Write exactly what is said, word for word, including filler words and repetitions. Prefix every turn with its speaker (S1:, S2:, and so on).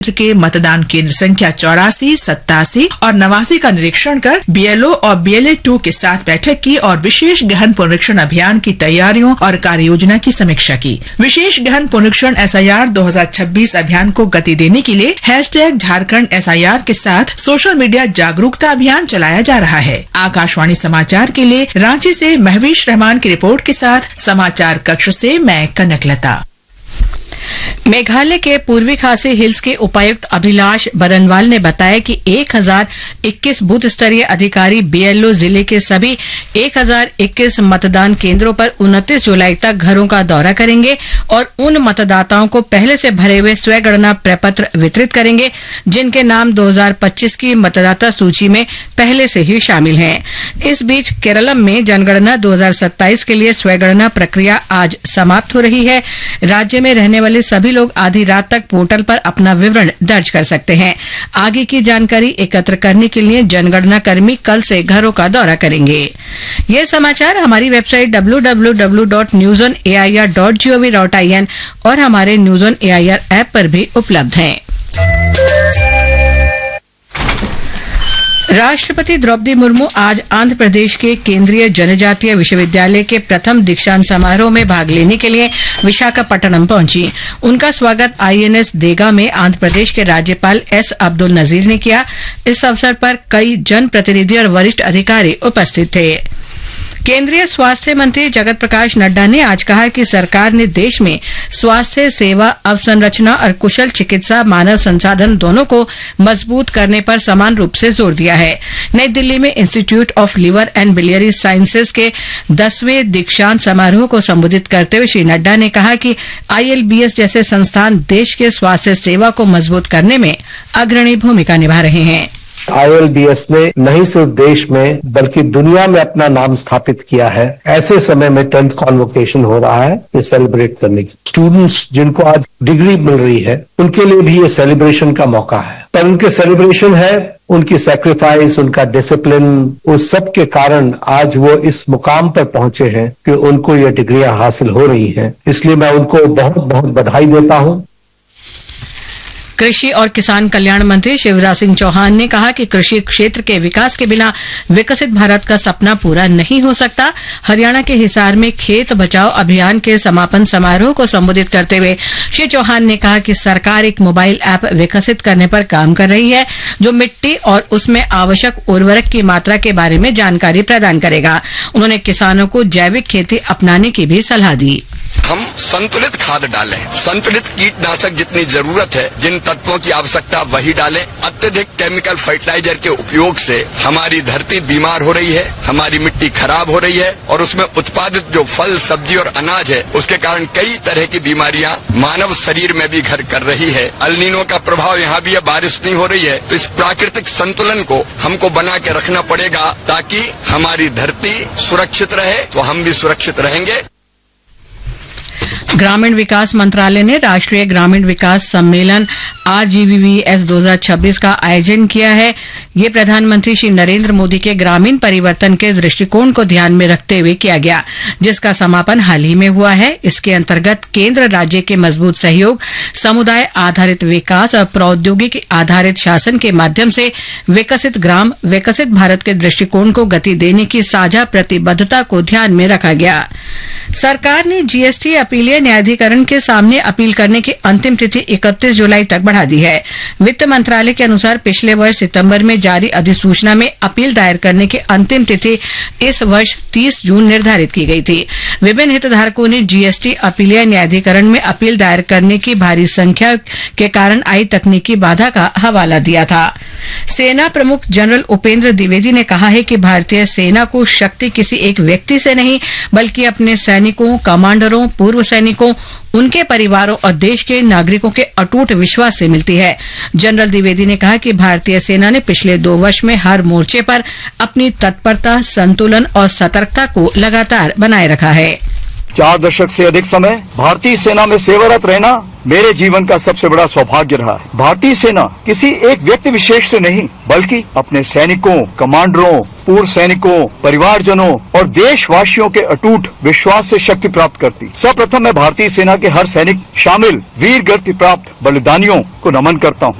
S1: के मतदान केंद्र संख्या चौरासी, सत्तासी और नवासी का निरीक्षण कर बीएलओ और बीएलए टू के साथ बैठक की और विशेष गहन पुनरीक्षण अभियान की तैयारियों और कार्य योजना की समीक्षा की। विशेष गहन पुनरीक्षण एसआईआर दो हज़ार छब्बीस अभियान को गति देने के लिए हैशटैग झारखंड एसआईआर के साथ सोशल मीडिया जागरूकता अभियान चलाया जा रहा है। आकाशवाणी समाचार के लिए रांची से महवीश रहमान की रिपोर्ट के साथ समाचार कक्ष से मैं कनकलता।
S2: मेघालय के पूर्वी खासी हिल्स के उपायुक्त अभिलाष बरनवाल ने बताया कि एक हज़ार इक्कीस बूथ स्तरीय अधिकारी बीएलओ जिले के सभी एक हज़ार इक्कीस मतदान केंद्रों पर उनतीस जुलाई तक घरों का दौरा करेंगे और उन मतदाताओं को पहले से भरे हुए स्वगणना प्रपत्र वितरित करेंगे जिनके नाम दो हज़ार पच्चीस की मतदाता सूची में पहले से ही शामिल हैं। इस बीच केरलम में जनगणना दो हज़ार सत्ताईस के लिए स्वगणना प्रक्रिया आज समाप्त हो रही है। राज्य में रहने वाले सभी लोग आधी रात तक पोर्टल पर अपना विवरण दर्ज कर सकते हैं। आगे की जानकारी एकत्र करने के लिए जनगणना कर्मी कल से घरों का दौरा करेंगे। ये समाचार हमारी website W W W dot news on A I R dot G O V dot I N और हमारे news on A I R app पर भी उपलब्ध हैं। राष्ट्रपति द्रौपदी मुर्मू आज आंध्र प्रदेश के केंद्रीय जनजातीय विश्वविद्यालय के प्रथम दीक्षांत समारोह में भाग लेने के लिए विशाखापट्टनम पहुंची। उनका स्वागत आईएनएस देगा में आंध्र प्रदेश के राज्यपाल एस अब्दुल नजीर ने किया। इस अवसर पर कई जनप्रतिनिधि और वरिष्ठ अधिकारी उपस्थित थे। केंद्रीय स्वास्थ्य मंत्री जगत प्रकाश नड्डा ने आज कहा कि सरकार ने देश में स्वास्थ्य सेवा अवसंरचना और कुशल चिकित्सा मानव संसाधन दोनों को मजबूत करने पर समान रूप से जोर दिया है। नई दिल्ली में institute of liver and biliary sciences के दसवें दीक्षांत समारोह को संबोधित करते हुए श्री नड्डा ने कहा कि आईएलबीएस जैसे संस्थान देश के स्वास्थ्य सेवा को मजबूत करने में अग्रणी भूमिका निभा रहे हैं।
S3: आईएलबीएस ने नहीं सिर्फ देश में बल्कि दुनिया में अपना नाम स्थापित किया है। ऐसे समय में टेंथ कॉन्वोकेशन हो रहा है ये सेलिब्रेट करने की। स्टूडेंट्स जिनको आज डिग्री मिल रही है उनके लिए भी ये सेलिब्रेशन का मौका है। पर उनके सेलिब्रेशन है उनकी सैक्रिफाइस, उनका डिसिप्लिन, उस सब के कारण आज वो इस मुकाम पर पहुंचे हैं कि उनको ये डिग्रियां हासिल हो रही हैं। इसलिए मैं उनको बहुत बहुत बधाई देता हूं।
S2: कृषि और किसान कल्याण मंत्री शिवराज सिंह चौहान ने कहा कि कृषि क्षेत्र के विकास के बिना विकसित भारत का सपना पूरा नहीं हो सकता। हरियाणा के हिसार में खेत बचाओ अभियान के समापन समारोह को संबोधित करते हुए श्री चौहान ने कहा कि सरकार एक मोबाइल ऐप विकसित करने पर काम कर रही है जो मिट्टी और उसमें आवश्यक उर्वरक की मात्रा के बारे में जानकारी प्रदान करेगा। उन्होंने किसानों को जैविक खेती अपनाने की भी सलाह दी।
S4: हम संतुलित खाद डालें, संतुलित कीटनाशक जितनी जरूरत है, जिन तत्वों की आवश्यकता वही डालें। अत्यधिक केमिकल फर्टिलाइजर के उपयोग से हमारी धरती बीमार हो रही है, हमारी मिट्टी खराब हो रही है और उसमें उत्पादित जो फल, सब्जी और अनाज है उसके कारण कई तरह की बीमारियां मानव शरीर में भी घर कर रही है। अल नीनो का प्रभाव यहाँ भी है, बारिश नहीं हो रही है, तो इस प्राकृतिक संतुलन को हमको बना के रखना पड़ेगा ताकि हमारी धरती सुरक्षित रहे तो हम भी सुरक्षित रहेंगे।
S2: ग्रामीण विकास मंत्रालय ने राष्ट्रीय ग्रामीण विकास सम्मेलन R G we V S दो हज़ार छब्बीस का आयोजन किया है। ये प्रधानमंत्री श्री नरेंद्र मोदी के ग्रामीण परिवर्तन के दृष्टिकोण को ध्यान में रखते हुए किया गया, जिसका समापन हाल ही में हुआ है। इसके अंतर्गत केंद्र राज्य के मजबूत सहयोग, समुदाय आधारित विकास और प्रौद्योगिकी आधारित शासन के माध्यम से विकसित ग्राम विकसित भारत के दृष्टिकोण को गति देने की साझा प्रतिबद्धता को ध्यान में रखा गया। सरकार ने जीएसटी अपीलीय न्यायाधिकरण के सामने अपील करने की अंतिम तिथि इकतीस जुलाई तक बढ़ा दी है। वित्त मंत्रालय के अनुसार पिछले वर्ष सितंबर में जारी अधिसूचना में अपील दायर करने की अंतिम तिथि इस वर्ष तीस जून निर्धारित की गई थी। विभिन्न हितधारकों ने जीएसटी अपीलीय न्यायाधिकरण में अपील दायर करने की भारी संख्या के कारण आई तकनीकी बाधा का हवाला दिया था। सेना प्रमुख जनरल उपेंद्र द्विवेदी ने कहा है कि भारतीय सेना को शक्ति किसी एक व्यक्ति से नहीं बल्कि अपने सैनिकों, कमांडरों, पूर्व सैनिकों, उनके परिवारों और देश के नागरिकों के अटूट विश्वास से मिलती है। जनरल द्विवेदी ने कहा कि भारतीय सेना ने पिछले दो वर्ष में हर मोर्चे पर अपनी तत्परता, संतुलन और सतर्कता को लगातार बनाए रखा है।
S5: चार दशक से अधिक समय भारतीय सेना में सेवारत रहना मेरे जीवन का सबसे बड़ा सौभाग्य रहा है। भारतीय सेना किसी एक व्यक्ति विशेष से नहीं, बल्कि अपने सैनिकों, कमांडरों, पूर्व सैनिकों, परिवारजनों और देशवासियों के अटूट विश्वास से शक्ति प्राप्त करती। सर्वप्रथम मैं भारतीय सेना के हर सैनिक शामिल वीर गति प्राप्त बलिदानियों को नमन करता हूँ।